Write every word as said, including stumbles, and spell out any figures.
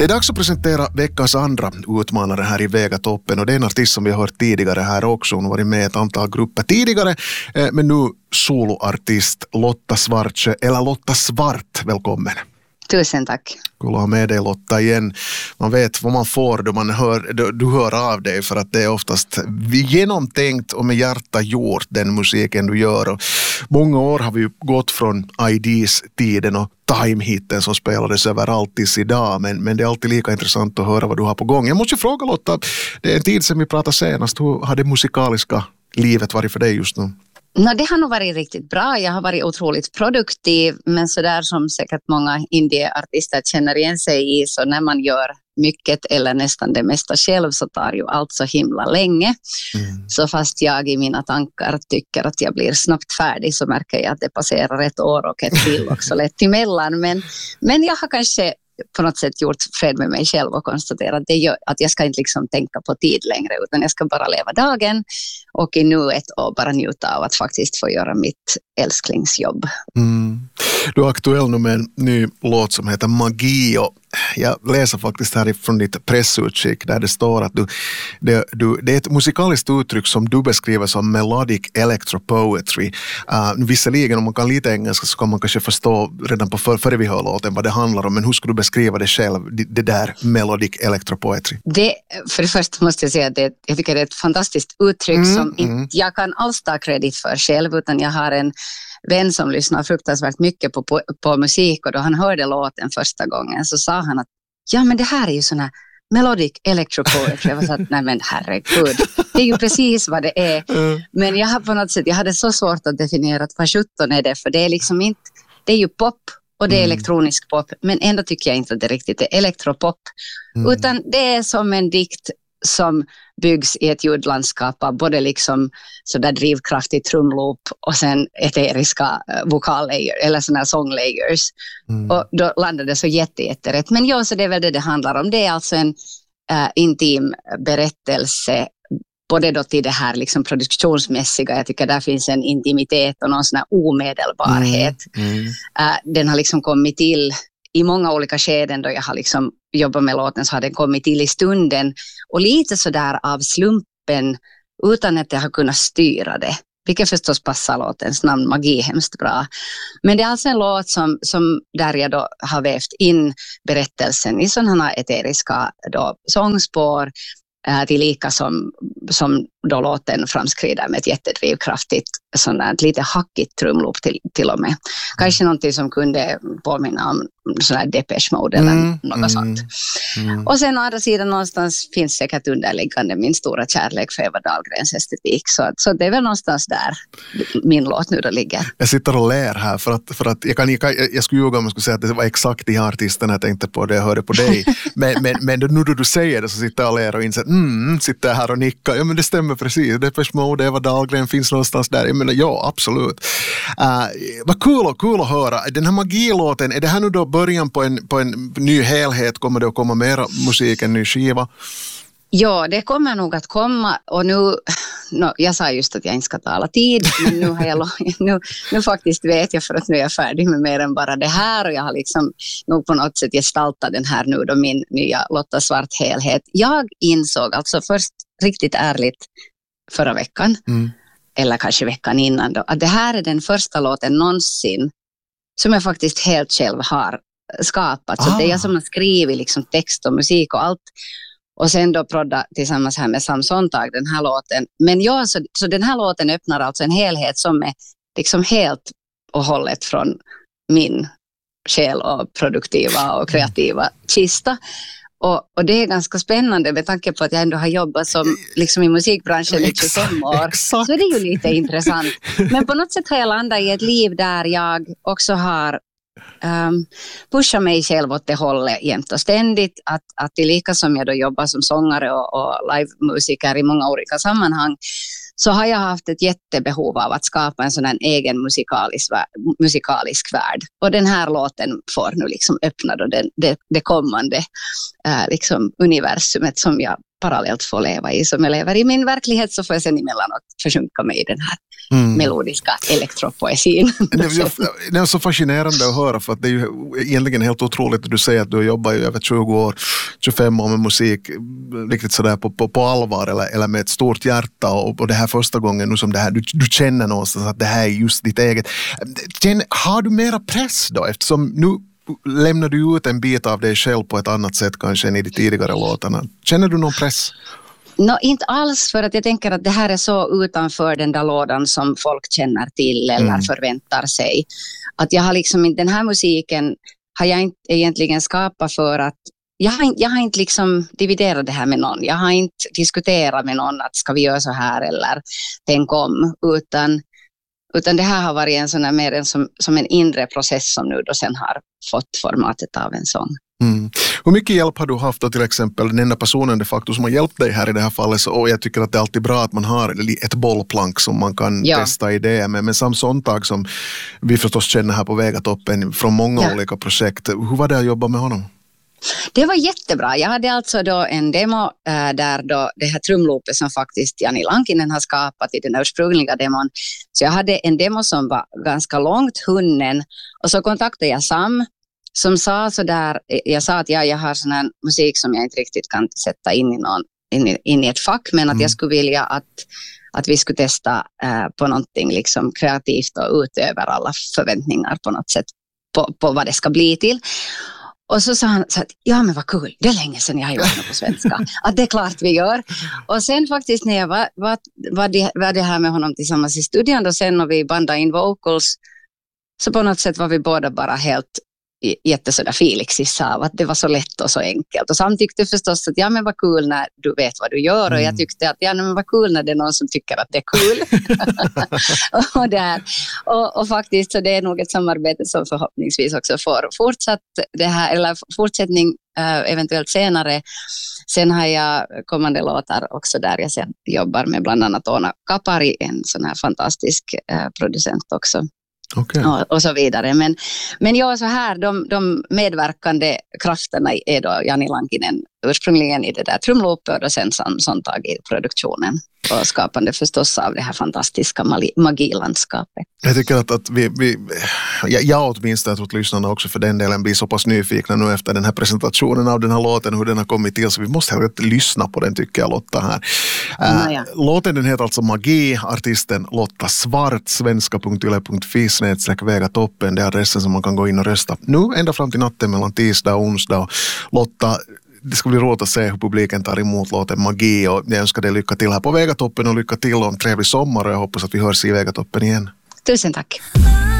Det är dags att presentera veckans andra utmanare här i Vegatoppen, och det är en artist som vi har hört tidigare här också. Hon har varit med i ett antal grupper tidigare, men nu soloartist Lotta Svartsjö, eller Lotta Svart, välkommen. Tusen tack. Kul att ha med dig, Lotta, igen. Man vet vad man får då man hör, då, du hör av dig, för att det är oftast genomtänkt och med hjärta gjort, den musiken du gör. Och många år har vi ju gått från I Ds-tiden och Time-hitten som spelades överallt tills idag, men, men det är alltid lika intressant att höra vad du har på gång. Jag måste ju fråga, Lotta, det är en tid sedan vi pratade senast. Hur har det musikaliska livet varit för dig just nu? No, det har nog varit riktigt bra. Jag har varit otroligt produktiv, men så där som säkert många indieartister känner igen sig i, så när man gör mycket eller nästan det mesta själv så tar ju allt så himla länge. Mm. Så fast jag i mina tankar tycker att jag blir snabbt färdig, så märker jag att det passerar ett år och ett till också lätt emellan. Men, men jag har kanske på något sätt gjort fred med mig själv och konstaterat att, det gör, att jag ska inte liksom tänka på tid längre, utan jag ska bara leva dagen och i nuet och bara njuta av att faktiskt få göra mitt älsklingsjobb. Mm. Du är aktuell nu med en ny låt som heter Magi, och jag läser faktiskt härifrån ditt pressutskick där det står att du, det, du, det är ett musikaliskt uttryck som du beskriver som melodic electropoetry. Uh, visserligen om man kan lite engelska så kan man kanske förstå redan på för, före vi hör låten vad det handlar om, men hur ska du beskriva det själv, det, det där melodic electropoetry? Det, för det första måste jag säga att det, jag tycker det är ett fantastiskt uttryck mm, som mm. inte jag kan alls ta kredit för själv, utan jag har en vän som lyssnar fruktansvärt mycket på, på, på musik, och då han hörde låten första gången så sa han att ja, men det här är ju sån här melodic electropoetry. Jag var så att nej men herregud, det är ju precis vad det är. Mm. Men jag har på något sätt, jag hade så svårt att definiera vad sjutton är det, för det är liksom inte, det är ju pop och det är mm. elektronisk pop, men ändå tycker jag inte att det riktigt är elektropop, mm. utan det är som en dikt som byggs i ett ljudlandskap av både liksom sådär drivkraftig trumloop och sen eteriska vokallayers eller sådana sånglayers. Mm. Och då landade det så jätte, jätterätt. Men ja, så det är väl det det handlar om. Det är alltså en äh, intim berättelse, både då till det här liksom produktionsmässiga. Jag tycker där finns en intimitet och någon sån här omedelbarhet. Mm. Mm. Äh, den har liksom kommit till i många olika skeden då jag har liksom jobbat med låten, så har den kommit till i stunden och lite sådär av slumpen utan att jag har kunnat styra det. Vilket förstås passar låtens namn Magi hemskt bra. Men det är alltså en låt som, som där jag då har vävt in berättelsen i sådana här eteriska då sångspår äh, till lika som, som då låten framskrider med ett jättedrivkraftigt sådant lite hackigt trumloop till, till och med. Kanske någonting som kunde påminna om sån här Depeche Mode eller mm, något mm, sånt. Mm. Och sen å andra sidan någonstans finns säkert underliggande min stora kärlek för Eva Dahlgrens estetik. Så, så det är väl någonstans där min låt nu då ligger. Jag sitter och lär här för att, för att jag, kan, jag, kan, jag skulle ljuga om jag skulle säga att det var exakt de här artisterna jag tänkte på det jag hörde på dig. men, men, men nu då du säger det så sitter jag och lär och inser mm, sitter här och nickar. Ja, men det stämmer precis. Depeche Mode, Eva Dahlgren finns någonstans där. Jag menar, ja, absolut. Uh, vad kul och kul att höra. Den här Magi-låten, är det här nu då början på en, på en ny helhet? Kommer det att komma mera musik, en ny skiva? Ja, det kommer nog att komma. Och nu, no, jag sa just att jag inte ska tala tid, men nu, har jag, nu, nu faktiskt vet jag, för att nu är jag färdig med mer än bara det här, och jag har liksom nog på något sätt gestaltat den här nu då, min nya Lotta Svart helhet. Jag insåg alltså först riktigt ärligt förra veckan, mm. eller kanske veckan innan då, att det här är den första låten någonsin som jag faktiskt helt själv har skapat. Ah. Så det är jag som har skrivit liksom text och musik och allt. Och sen då prodda tillsammans här med Sam Sontag den här låten. Men ja, så, så den här låten öppnar alltså en helhet som är liksom helt och hållet från min själ och produktiva och kreativa kista. Och, och det är ganska spännande med tanke på att jag ändå har jobbat som, liksom i musikbranschen i tjugofem år. Exakt. Så det är ju lite intressant. Men på något sätt har jag landat i ett liv där jag också har um, pushat mig själv åt det hållet jämt och ständigt. Att, att det lika som jag då jobbar som sångare och, och livemusiker i många olika sammanhang, så har jag haft ett jättebehov av att skapa en sån här egen musikalisk, musikalisk värld. Och den här låten får nu liksom öppna då det, det, det kommande äh, liksom universumet som jag parallellt får leva i. Som jag lever i min verklighet så får jag sen emellanåt försjunka mig i den här mm. melodiska elektropoesin. Det är, det är så fascinerande att höra, för att det är ju egentligen helt otroligt att du säger att du har jobbat i över tjugo år, tjugofem år med musik riktigt sådär på, på, på allvar eller, eller med ett stort hjärta, och, och det här första gången nu som det här, du, du känner någonstans att det här är just ditt eget. Har du mera press då, eftersom nu lämnar du ut en bit av dig själv på ett annat sätt kanske än i de tidigare låtarna? Känner du någon press? No, inte alls, för att jag tänker att det här är så utanför den där lådan som folk känner till eller mm. förväntar sig. Att jag har liksom, den här musiken har jag inte egentligen skapat för att jag har, inte, jag har inte liksom dividerat det här med någon. Jag har inte diskuterat med någon att ska vi göra så här eller tänk om, utan Utan det här har varit en sån här, mer en som, som en inre process som nu då sen har fått formatet av en sång. Mm. Hur mycket hjälp har du haft då, till exempel den enda personen de facto som har hjälpt dig här i det här fallet, så, och jag tycker att det är alltid bra att man har ett bollplank som man kan ja. testa idéer med, men Sam Sontag som vi förstås känner här på Vegatoppen från många ja. olika projekt, hur var det att jobba med honom? Det var jättebra. Jag hade alltså då en demo äh, där då det här trumloopet som faktiskt Jani Lankinen har skapat i den ursprungliga demon. Så jag hade en demo som var ganska långt hunnen, och så kontaktade jag Sam som sa så där, jag sa att ja, jag har sån här musik som jag inte riktigt kan sätta in i, någon, in i, in i ett fack, men att mm. jag skulle vilja att, att vi skulle testa äh, på någonting liksom kreativt och utöver alla förväntningar på något sätt på, på vad det ska bli till. Och så sa han så att ja, men vad kul, det är länge sedan jag har gjort något på svenska. Att det är klart vi gör. Och sen faktiskt när jag var, var, var, det, var det här med honom tillsammans i studion och sen när vi bandade in vocals, så på något sätt var vi båda bara helt jätte sådär felixis av att det var så lätt och så enkelt. Och Sam tyckte förstås att ja, men vad kul när du vet vad du gör, och jag tyckte att ja, men vad kul när det är någon som tycker att det är kul. och, där. Och, och faktiskt så det är nog ett samarbete som förhoppningsvis också får fortsatt det här, eller fortsättning äh, eventuellt senare. Sen har jag kommande låtar också där jag sen jobbar med bland annat Oona Kapari, en sån här fantastisk äh, producent också. Okay. Och, och så vidare. Men, men jag så här, de, de medverkande krafterna är då Jani Lankinen ursprungligen i det där trumloopet och sen Sam Sontag i produktionen. Och skapande förstås av det här fantastiska magilandskapet. Jag tycker att, att vi, vi jag, jag åtminstone att lyssnarna också för den delen blir så pass nyfikna nu efter den här presentationen av den här låten, hur den har kommit till, så vi måste helt lyssna på den, tycker jag, Lotta här. Äh, ja. Låten den heter alltså Magi, artisten Lotta Svart, svenska punkt yle punkt fi snedstreck Vegatoppen, det är adressen som man kan gå in och rösta nu ända fram till natten mellan tisdag och onsdag. Lotta, det ska bli roligt att se hur publiken tar emot låten Magi, och jag önskar dig lycka till här på Vegatoppen och lycka till och en trevlig sommar, och jag hoppas att vi hörs i Vegatoppen igen. Tusen tack.